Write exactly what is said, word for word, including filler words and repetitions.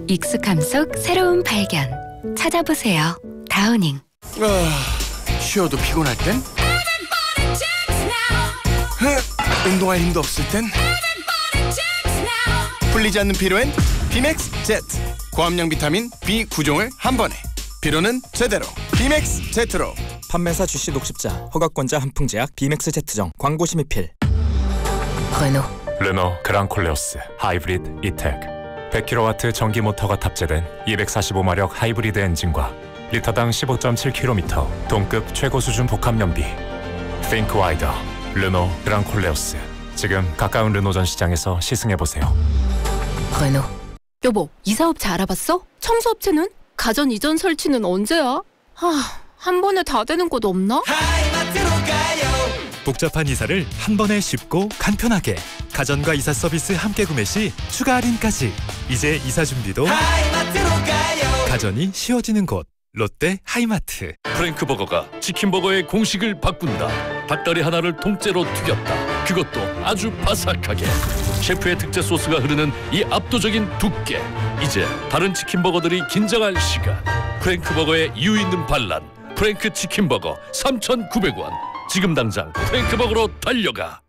익숙함 속 새로운 발견. 찾아보세요. 다우닝. 아, 쉬어도 피곤할 땐? 아, 운동할 힘도 없을 땐? 풀리지 않는 피로엔 비맥스 제트. 고함량 비타민 비 구 종을 한 번에. 피로는 제대로 비맥스 제트로. 판매사 주시 녹십자, 허가권자 한풍제약 비맥스 제트정. 광고 심의필. 르노. 르노 그랑콜레오스 하이브리드 이텍. 백 킬로와트 전기 모터가 탑재된 이백사십오 마력 하이브리드 엔진과 리터당 십오 점 칠 킬로미터 동급 최고 수준 복합 연비. Think wider. 르노 그랑콜레오스. 지금 가까운 르노 전시장에서 시승해보세요. 르노. 여보, 이사업체 알아봤어? 청소업체는? 가전 이전 설치는 언제야? 하, 한 번에 다 되는 곳 없나? 복잡한 이사를 한 번에 쉽고 간편하게. 가전과 이사 서비스 함께 구매 시 추가 할인까지. 이제 이사 준비도 가전이 쉬워지는 곳. 롯데 하이마트. 프랭크버거가 치킨버거의 공식을 바꾼다. 닭다리 하나를 통째로 튀겼다. 그것도 아주 바삭하게. 셰프의 특제 소스가 흐르는 이 압도적인 두께. 이제 다른 치킨버거들이 긴장할 시간. 프랭크버거의 이유 있는 반란. 프랭크 치킨버거 삼천구백 원. 지금 당장 프랭크버거로 달려가.